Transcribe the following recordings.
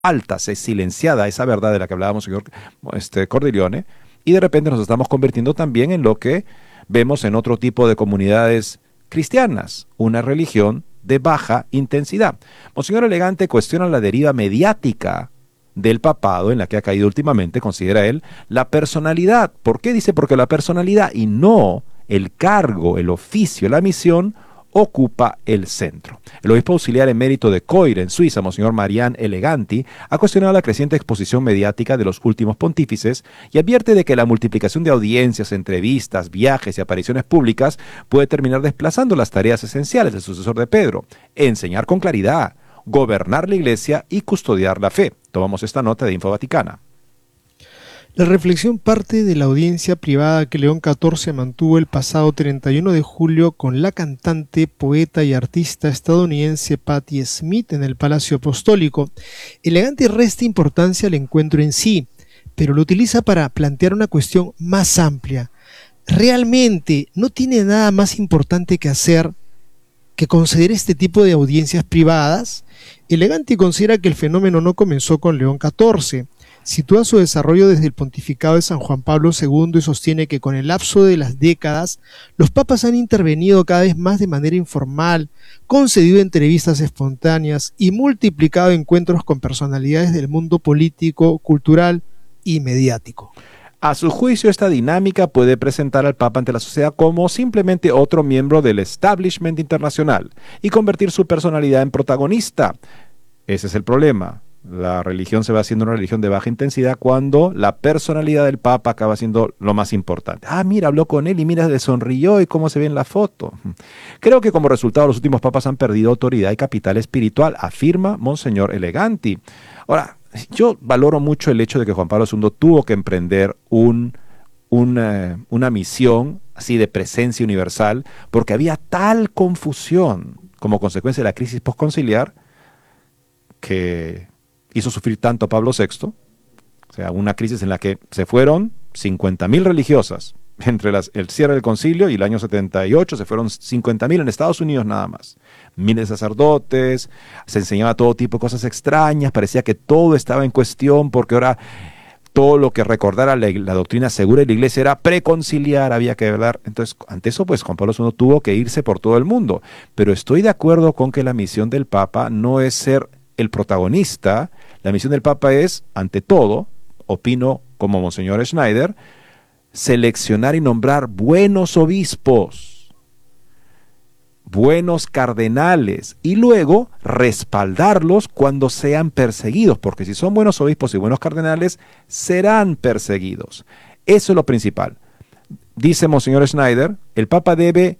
alta, se silenciada esa verdad de la que hablábamos, señor Cordileone, y de repente nos estamos convirtiendo también en lo que vemos en otro tipo de comunidades cristianas, una religión de baja intensidad. Monseñor Elegante cuestiona la deriva mediática del papado en la que ha caído últimamente, considera él, la personalidad. ¿Por qué? Dice, porque la personalidad y no el cargo, el oficio, la misión ocupa el centro. El obispo auxiliar emérito de Coire, en Suiza, Monseñor Marián Eleganti, ha cuestionado la creciente exposición mediática de los últimos pontífices y advierte de que la multiplicación de audiencias, entrevistas, viajes y apariciones públicas puede terminar desplazando las tareas esenciales del sucesor de Pedro: enseñar con claridad, gobernar la Iglesia y custodiar la fe. Tomamos esta nota de Info Vaticana. La reflexión parte de la audiencia privada que León XIV mantuvo el pasado 31 de julio con la cantante, poeta y artista estadounidense Patti Smith en el Palacio Apostólico. Elegante resta importancia al encuentro en sí, pero lo utiliza para plantear una cuestión más amplia. ¿Realmente no tiene nada más importante que hacer que conceder este tipo de audiencias privadas? Elegante considera que el fenómeno no comenzó con León XIV. Sitúa su desarrollo desde el pontificado de San Juan Pablo II y sostiene que con el lapso de las décadas, los papas han intervenido cada vez más de manera informal, concedido entrevistas espontáneas y multiplicado encuentros con personalidades del mundo político, cultural y mediático. A su juicio, esta dinámica puede presentar al Papa ante la sociedad como simplemente otro miembro del establishment internacional y convertir su personalidad en protagonista. Ese es el problema. La religión se va haciendo una religión de baja intensidad cuando la personalidad del Papa acaba siendo lo más importante. Ah, mira, habló con él y mira, le sonrió y cómo se ve en la foto. Creo que como resultado los últimos papas han perdido autoridad y capital espiritual, afirma Monseñor Eleganti. Ahora, yo valoro mucho el hecho de que Juan Pablo II tuvo que emprender una misión así de presencia universal, porque había tal confusión como consecuencia de la crisis postconciliar que hizo sufrir tanto a Pablo VI, o sea, una crisis en la que se fueron 50.000 religiosas. Entre el cierre del concilio y el año 78 se fueron 50.000 en Estados Unidos nada más. Miles de sacerdotes, se enseñaba todo tipo de cosas extrañas, parecía que todo estaba en cuestión porque ahora todo lo que recordara la doctrina segura de la Iglesia era preconciliar, había que hablar. Entonces, ante eso, pues Juan Pablo II tuvo que irse por todo el mundo. Pero estoy de acuerdo con que la misión del Papa no es ser el protagonista. La misión del Papa es, ante todo, opino como Monseñor Schneider, seleccionar y nombrar buenos obispos, buenos cardenales, y luego respaldarlos cuando sean perseguidos, porque si son buenos obispos y buenos cardenales, serán perseguidos. Eso es lo principal. Dice Monseñor Schneider, el Papa debe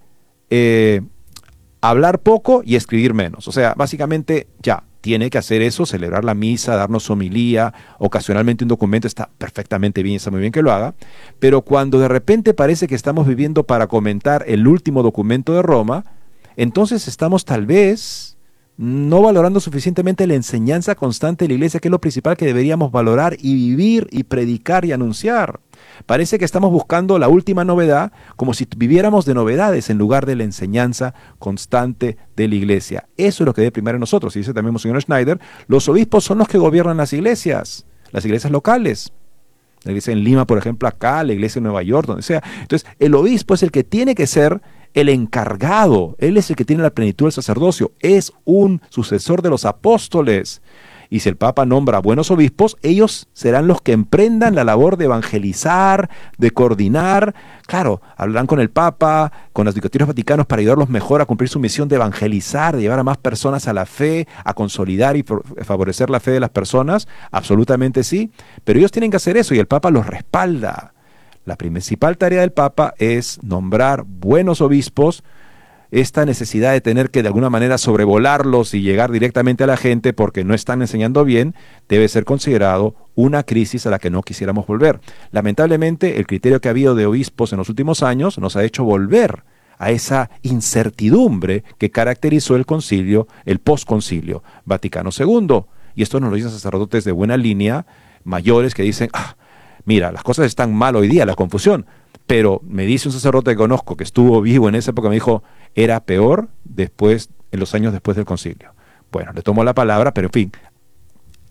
hablar poco y escribir menos. O sea, básicamente ya, tiene que hacer eso, celebrar la misa, darnos homilía, ocasionalmente un documento, está perfectamente bien, está muy bien que lo haga, pero cuando de repente parece que estamos viviendo para comentar el último documento de Roma, entonces estamos tal vez no valorando suficientemente la enseñanza constante de la Iglesia, que es lo principal que deberíamos valorar y vivir y predicar y anunciar. Parece que estamos buscando la última novedad, como si viviéramos de novedades en lugar de la enseñanza constante de la Iglesia. Eso es lo que debe primar en nosotros. Y dice también Monseñor Schneider, los obispos son los que gobiernan las iglesias locales. La iglesia en Lima, por ejemplo, acá, la iglesia en Nueva York, donde sea. Entonces, el obispo es el que tiene que ser el encargado. Él es el que tiene la plenitud del sacerdocio. Es un sucesor de los apóstoles. Y si el Papa nombra buenos obispos, ellos serán los que emprendan la labor de evangelizar, de coordinar. Claro, hablarán con el Papa, con los dicasterios vaticanos para ayudarlos mejor a cumplir su misión de evangelizar, de llevar a más personas a la fe, a consolidar y favorecer la fe de las personas. Absolutamente sí, pero ellos tienen que hacer eso y el Papa los respalda. La principal tarea del Papa es nombrar buenos obispos. Esta necesidad de tener que de alguna manera sobrevolarlos y llegar directamente a la gente porque no están enseñando bien, debe ser considerado una crisis a la que no quisiéramos volver. Lamentablemente, el criterio que ha habido de obispos en los últimos años nos ha hecho volver a esa incertidumbre que caracterizó el concilio, el posconcilio Vaticano II. Y esto nos lo dicen sacerdotes de buena línea, mayores, que dicen, mira, las cosas están mal hoy día, la confusión. Pero me dice un sacerdote que conozco que estuvo vivo en esa época, me dijo, era peor en los años después del concilio. Bueno, le tomo la palabra, pero en fin,